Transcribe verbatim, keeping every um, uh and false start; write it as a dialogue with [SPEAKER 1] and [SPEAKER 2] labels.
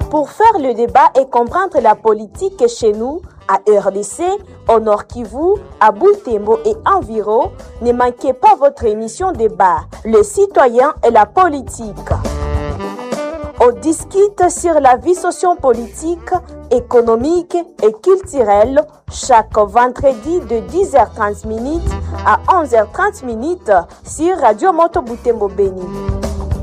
[SPEAKER 1] Pour faire le débat et comprendre la politique chez nous, à R D C, au Nord Kivu, à Butembo et environ, ne manquez pas votre émission débat, le citoyen et la politique. On discute sur la vie sociopolitique, économique et culturelle chaque vendredi de dix heures trente à onze heures trente sur Radio Moto Butembo Beni.